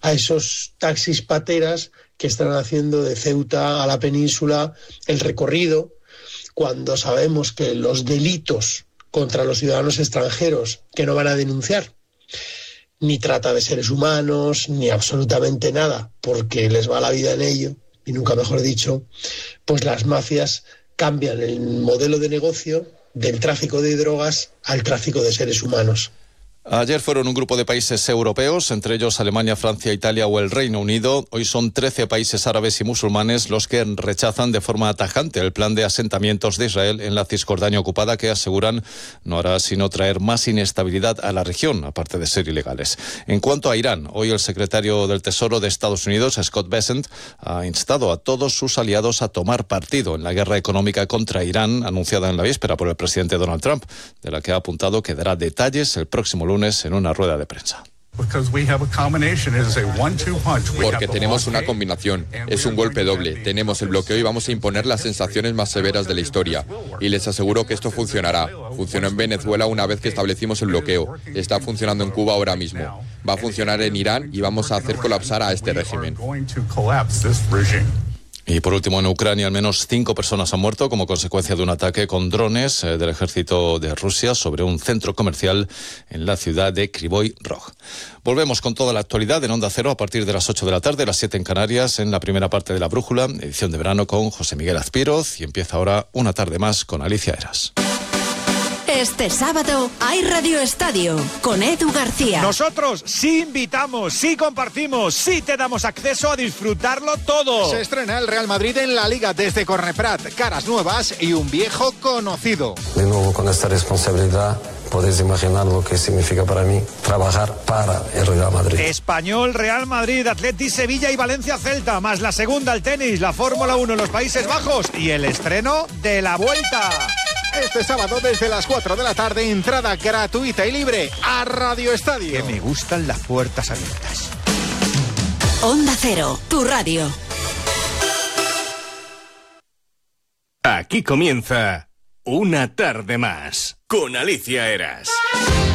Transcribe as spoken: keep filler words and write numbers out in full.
a esos taxis pateras que están haciendo de Ceuta a la península el recorrido, cuando sabemos que los delitos contra los ciudadanos extranjeros que no van a denunciar, ni trata de seres humanos, ni absolutamente nada, porque les va la vida en ello, y nunca mejor dicho, pues las mafias cambian el modelo de negocio del tráfico de drogas al tráfico de seres humanos. Ayer fueron un grupo de países europeos, entre ellos Alemania, Francia, Italia o el Reino Unido. Hoy son trece países árabes y musulmanes los que rechazan de forma tajante el plan de asentamientos de Israel en la Cisjordania ocupada, que aseguran no hará sino traer más inestabilidad a la región, aparte de ser ilegales. En cuanto a Irán, hoy el secretario del Tesoro de Estados Unidos, Scott Bessent, ha instado a todos sus aliados a tomar partido en la guerra económica contra Irán, anunciada en la víspera por el presidente Donald Trump, de la que ha apuntado que dará detalles el próximo lunes en una rueda de prensa. Porque tenemos una combinación, es un golpe doble. Tenemos el bloqueo y vamos a imponer las sanciones más severas de la historia. Y les aseguro que esto funcionará. Funcionó en Venezuela una vez que establecimos el bloqueo. Está funcionando en Cuba ahora mismo. Va a funcionar en Irán y vamos a hacer colapsar a este régimen. Y por último, en Ucrania, al menos cinco personas han muerto como consecuencia de un ataque con drones eh, del ejército de Rusia sobre un centro comercial en la ciudad de Kryvyi Rog. Volvemos con toda la actualidad en Onda Cero a partir de las ocho de la tarde, las siete en Canarias, en la primera parte de La Brújula, edición de verano con José Miguel Azpiroz, y empieza ahora una tarde más con Alicia Eras. Este sábado hay Radio Estadio con Edu García. Nosotros sí invitamos, sí compartimos, sí te damos acceso a disfrutarlo todo. Se estrena el Real Madrid en la Liga desde Corneprat, caras nuevas y un viejo conocido. De nuevo con esta responsabilidad, podéis imaginar lo que significa para mí trabajar para el Real Madrid. Español, Real Madrid, Atleti, Sevilla y Valencia Celta, más la segunda, el tenis, la Fórmula uno en los Países Bajos y el estreno de La Vuelta. Este sábado desde las cuatro de la tarde, entrada gratuita y libre a Radio Estadio. Que me gustan las puertas abiertas. Onda Cero, tu radio. Aquí comienza Una Tarde Más con Alicia Eras.